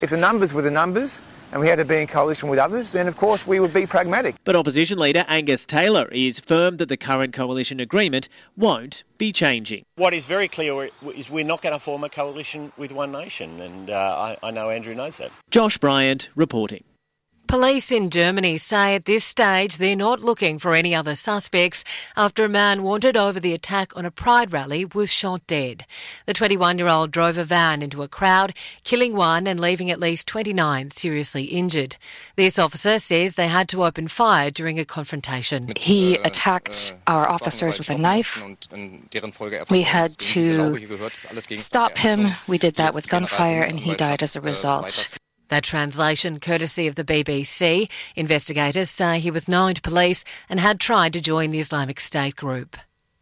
If the numbers were the numbers and we had to be in coalition with others, then of course we would be pragmatic. But opposition leader Angus Taylor is firm that the current coalition agreement won't be changing. What is very clear is we're not going to form a coalition with One Nation, and I know Andrew knows that. Josh Bryant reporting. Police in Germany say at this stage they're not looking for any other suspects after a man wanted over the attack on a pride rally was shot dead. The 21-year-old drove a van into a crowd, killing one and leaving at least 29 seriously injured. This officer says they had to open fire during a confrontation. He attacked our officers with a knife. We had to stop him. We did that with gunfire and he died as a result. That translation courtesy of the BBC. Investigators say he was known to police and had tried to join the Islamic State group.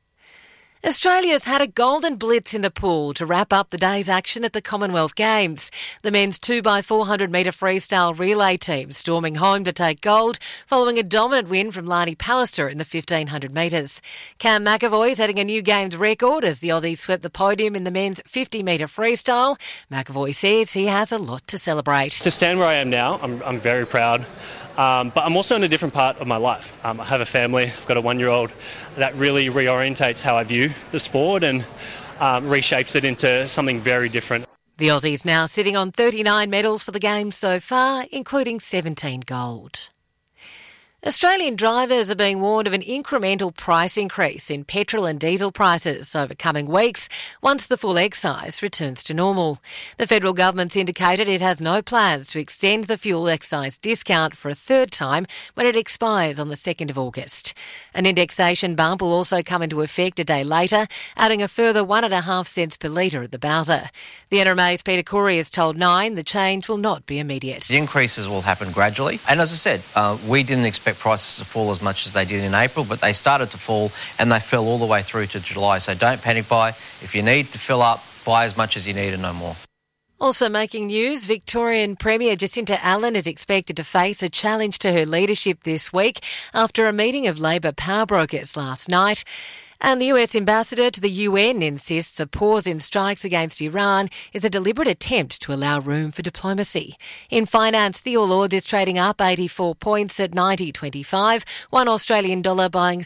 Australia's had a golden blitz in the pool to wrap up the day's action at the Commonwealth Games. The men's 2x400 metre freestyle relay team storming home to take gold following a dominant win from Lani Pallister in the 1500 metres. Cam McAvoy is setting a new Games record as the Aussies swept the podium in the men's 50 metre freestyle. McAvoy says he has a lot to celebrate. To stand where I am now, I'm very proud. But I'm also in a different part of my life. I have a family, I've got a 1-year-old. That really reorientates how I view the sport and reshapes it into something very different. The Aussies now sitting on 39 medals for the Games so far, including 17 gold. Australian drivers are being warned of an incremental price increase in petrol and diesel prices over coming weeks once the full excise returns to normal. The federal government's indicated it has no plans to extend the fuel excise discount for a third time when it expires on the 2nd of August. An indexation bump will also come into effect a day later, adding a further 1.5 cents per litre at the bowser. The NRMA's Peter Corey has told Nine the change will not be immediate. The increases will happen gradually. And as I said, we didn't expect prices to fall as much as they did in April, but they started to fall and they fell all the way through to July. So don't panic buy. If you need to fill up, buy as much as you need and no more. Also making news, Victorian Premier Jacinta Allen is expected to face a challenge to her leadership this week after a meeting of Labor power brokers last night. And the US ambassador to the UN insists a pause in strikes against Iran is a deliberate attempt to allow room for diplomacy. In finance, the All Ords is trading up 84 points at 90.25, one Australian dollar buying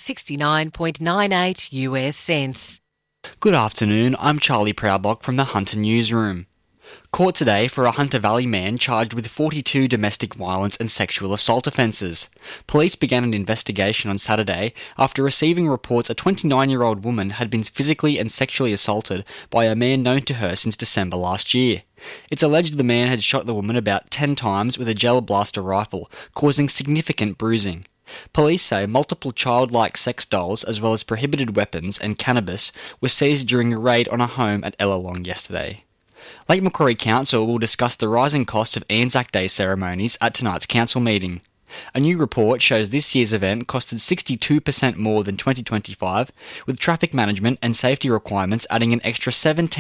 69.98 US cents. Good afternoon, I'm Charlie Proudlock from the Hunter Newsroom. Court today for a Hunter Valley man charged with 42 domestic violence and sexual assault offences. Police began an investigation on Saturday after receiving reports a 29-year-old woman had been physically and sexually assaulted by a man known to her since December last year. It's alleged the man had shot the woman about 10 times with a gel blaster rifle, causing significant bruising. Police say multiple childlike sex dolls as well as prohibited weapons and cannabis were seized during a raid on a home at Ellalong yesterday. Lake Macquarie Council will discuss the rising cost of Anzac Day ceremonies at tonight's council meeting. A new report shows this year's event costed 62% more than 2025, with traffic management and safety requirements adding an extra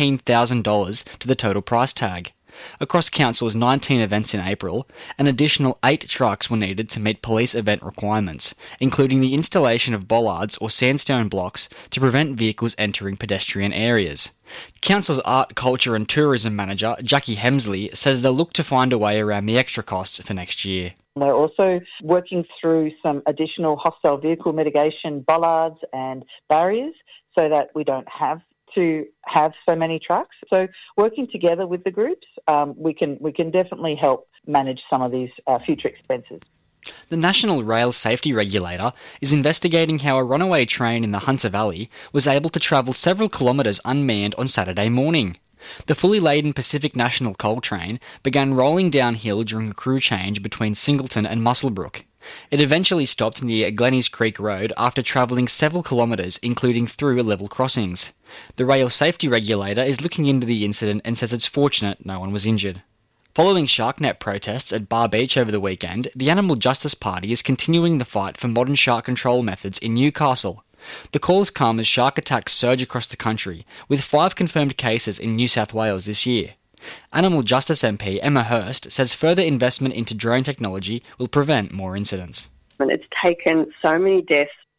$17,000 to the total price tag. Across Council's 19 events in April, an additional 8 trucks were needed to meet police event requirements, including the installation of bollards or sandstone blocks to prevent vehicles entering pedestrian areas. Council's Art, Culture and Tourism Manager, Jackie Hemsley, says they'll look to find a way around the extra costs for next year. We're also working through some additional hostile vehicle mitigation bollards and barriers so that we don't have to have so many trucks. So working together with the groups, we can definitely help manage some of these future expenses. The National Rail Safety Regulator is investigating how a runaway train in the Hunter Valley was able to travel several kilometres unmanned on Saturday morning. The fully laden Pacific National coal train began rolling downhill during a crew change between Singleton and Muswellbrook. It eventually stopped near Glennies Creek Road after travelling several kilometres, including through level crossings. The Rail Safety Regulator is looking into the incident and says it's fortunate no one was injured. Following SharkNet protests at Bar Beach over the weekend, the Animal Justice Party is continuing the fight for modern shark control methods in Newcastle. The calls come as shark attacks surge across the country, with 5 confirmed cases in New South Wales this year. Animal Justice MP Emma Hurst says further investment into drone technology will prevent more incidents. It's taken so many deaths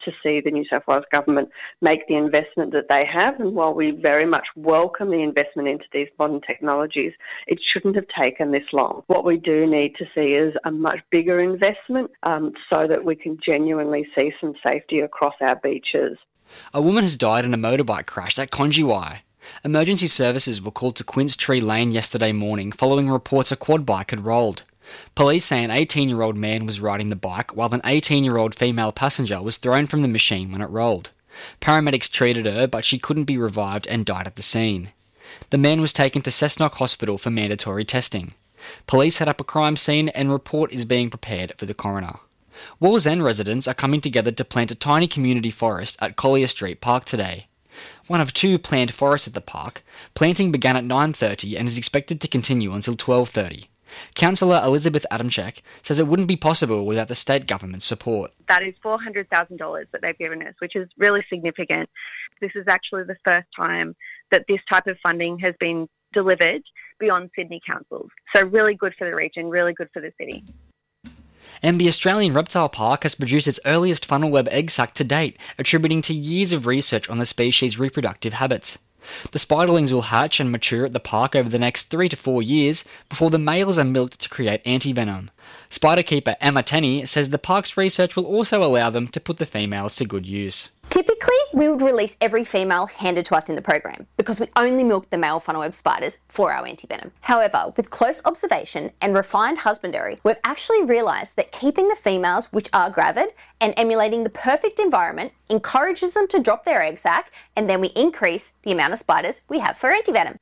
to see the New South Wales government make the investment that they have. And while we very much welcome the investment into these modern technologies, it shouldn't have taken this long. What we do need to see is a much bigger investment so that we can genuinely see some safety across our beaches. A woman has died in a motorbike crash at Conjiwai. Emergency services were called to Quince Tree Lane yesterday morning following reports a quad bike had rolled. Police say an 18-year-old man was riding the bike while an 18-year-old female passenger was thrown from the machine when it rolled. Paramedics treated her, but she couldn't be revived and died at the scene. The man was taken to Cessnock Hospital for mandatory testing. Police set up a crime scene and report is being prepared for the coroner. Wallsend residents are coming together to plant a tiny community forest at Collier Street Park today. One of 2 planned forests at the park. Planting began at 9:30 and is expected to continue until 12:30. Councillor Elizabeth Adamczyk says it wouldn't be possible without the state government's support. That is $400,000 that they've given us, which is really significant. This is actually the first time that this type of funding has been delivered beyond Sydney councils. So really good for the region, really good for the city. And the Australian Reptile Park has produced its earliest funnel web egg sac to date, attributing to years of research on the species' reproductive habits. The spiderlings will hatch and mature at the park over the next 3 to 4 years before the males are milked to create anti-venom. Spider keeper Emma Tenney says the park's research will also allow them to put the females to good use. Typically, we would release every female handed to us in the program because we only milk the male funnel web spiders for our antivenom. However, with close observation and refined husbandry, we've actually realised that keeping the females, which are gravid, and emulating the perfect environment encourages them to drop their egg sac, and then we increase the amount of spiders we have for antivenom.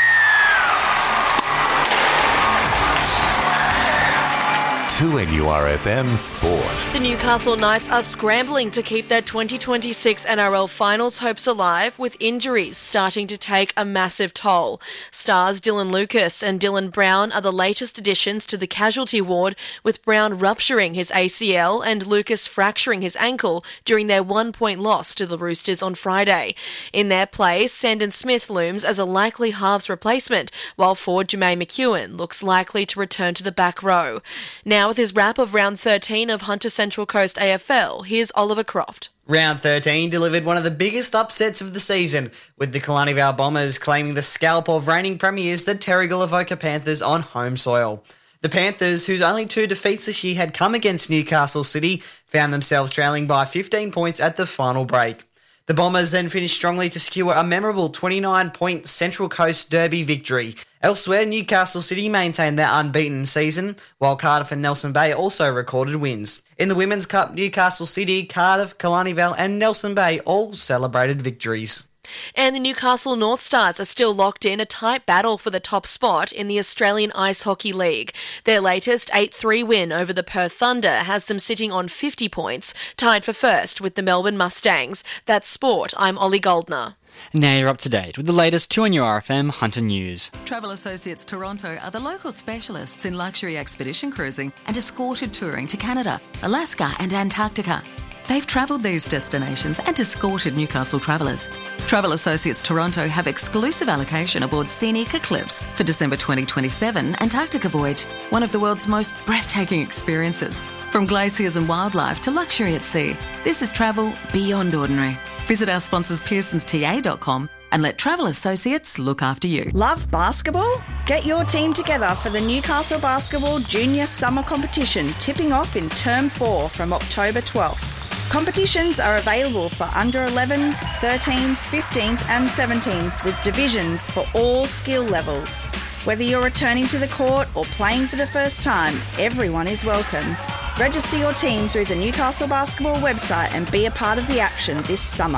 2NURFM Sport. The Newcastle Knights are scrambling to keep their 2026 NRL Finals hopes alive with injuries starting to take a massive toll. Stars Dylan Lucas and Dylan Brown are the latest additions to the casualty ward, with Brown rupturing his ACL and Lucas fracturing his ankle during their 1-point loss to the Roosters on Friday. In their place, Sandon Smith looms as a likely halves replacement, while forward Jermaine McEwen looks likely to return to the back row. Now, with his wrap of round 13 of Hunter Central Coast AFL, here's Oliver Croft. Round 13 delivered one of the biggest upsets of the season, with the Kalani Vale Bombers claiming the scalp of reigning premiers, the Terrigal Avoca Panthers, on home soil. The Panthers, whose only 2 defeats this year had come against Newcastle City, found themselves trailing by 15 points at the final break. The Bombers then finished strongly to secure a memorable 29-point Central Coast Derby victory. Elsewhere, Newcastle City maintained their unbeaten season, while Cardiff and Nelson Bay also recorded wins. In the Women's Cup, Newcastle City, Cardiff, Kalani Vale and Nelson Bay all celebrated victories. And the Newcastle North Stars are still locked in a tight battle for the top spot in the Australian Ice Hockey League. Their latest 8-3 win over the Perth Thunder has them sitting on 50 points, tied for first with the Melbourne Mustangs. That's Sport. I'm Ollie Goldner. Now you're up to date with the latest 2NURFM Hunter News. Travel Associates Toronto are the local specialists in luxury expedition cruising and escorted touring to Canada, Alaska and Antarctica. They've travelled these destinations and escorted Newcastle travellers. Travel Associates Toronto have exclusive allocation aboard Scenic Eclipse for December 2027 Antarctica voyage, one of the world's most breathtaking experiences. From glaciers and wildlife to luxury at sea, this is travel beyond ordinary. Visit our sponsors pearsonsta.com and let Travel Associates look after you. Love basketball? Get your team together for the Newcastle Basketball Junior Summer Competition, tipping off in Term 4 from October 12th. Competitions are available for under 11s, 13s, 15s and 17s with divisions for all skill levels. Whether you're returning to the court or playing for the first time, everyone is welcome. Register your team through the Newcastle Basketball website and be a part of the action this summer.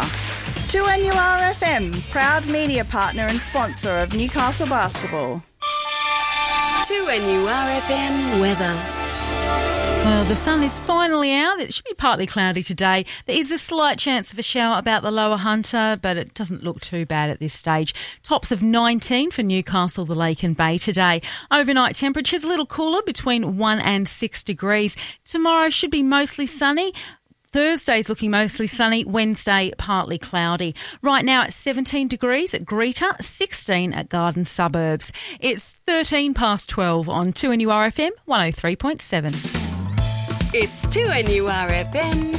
2NURFM, proud media partner and sponsor of Newcastle Basketball. 2NURFM weather. Well, the sun is finally out. It should be partly cloudy today. There is a slight chance of a shower about the lower Hunter, but it doesn't look too bad at this stage. Tops of 19 for Newcastle, the Lake and Bay today. Overnight temperatures a little cooler, between 1 and 6 degrees. Tomorrow should be mostly sunny. Thursday's looking mostly sunny, Wednesday partly cloudy. Right now it's 17 degrees at Greta, 16 at Garden Suburbs. It's 13 past 12 on 2NURFM 103.7. It's 2NURFM's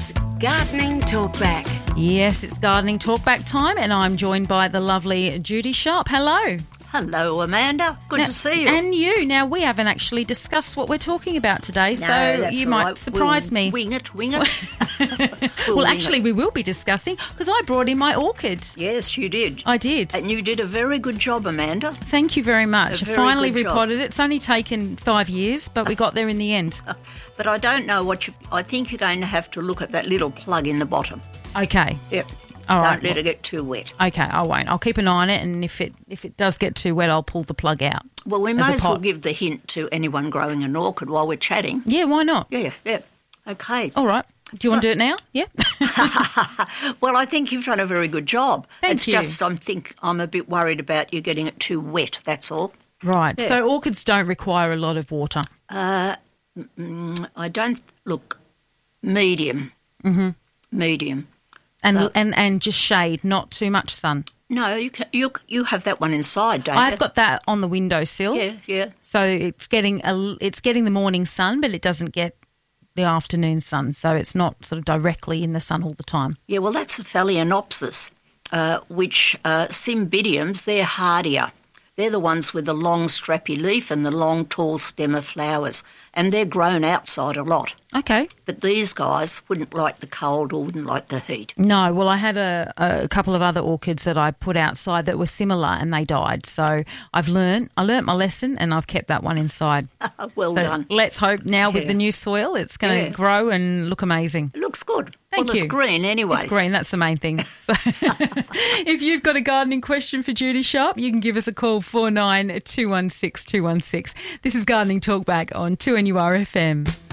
Gardening Talkback. Yes, it's Gardening Talkback time, and I'm joined by the lovely Judy Sharp. Hello. Hello, Amanda. Good to see you. And you. Now, we haven't actually discussed what we're talking about today, No, so that's you all might right. surprise me. Wing it. Well, actually, we will be discussing, because I brought in my orchid. Yes, you did. I did. And you did a very good job, Amanda. Thank you very much. I A very finally good job. repotted it. It's only taken 5 years, but we got there in the end. But I don't know what you... I think you're going to have to look at that little plug in the bottom. Okay. Yep. All Don't right. let it get too wet. Okay, I won't. I'll keep an eye on it, and if it does get too wet, I'll pull the plug out. Well, we of may the as well pot. give the hint to anyone growing an orchid while we're chatting. Yeah, why not? Yeah. Okay. All right. Do you want to do it now? Yeah. Well, I think you've done a very good job. Thank it's you. just I'm a bit worried about you getting it too wet, that's all. Right. Yeah. So orchids don't require a lot of water. I don't... Look, medium. Mm-hmm. Medium. And, So- and just shade, not too much sun. No, you have that one inside, don't you? I've got that on the windowsill. Yeah. So it's getting the morning sun, but it doesn't get the afternoon sun. So it's not sort of directly in the sun all the time. Yeah, well, that's a Phalaenopsis, which Cymbidiums, they're hardier. They're the ones with the long strappy leaf and the long tall stem of flowers, and they're grown outside a lot. Okay. But these guys wouldn't like the cold or wouldn't like the heat. No, well, I had a couple of other orchids that I put outside that were similar, and they died. So I learnt my lesson, and I've kept that one inside. Well So done. let's hope now with Yeah. the new soil, it's going to Yeah. grow and look amazing. It looks good. Thank well, you. It's green anyway. It's green, that's the main thing. So if you've got a gardening question for Judy Sharp, you can give us a call, 49 216 216. This is Gardening Talkback on 2NURFM.